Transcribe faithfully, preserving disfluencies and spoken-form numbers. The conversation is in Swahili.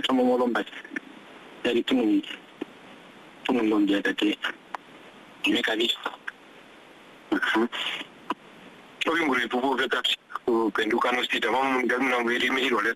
sama molomba dari tunung tunung dia tadi ini kali Oke, mulai buku kita pendukan mesti dalam dan menang beri mesti oleh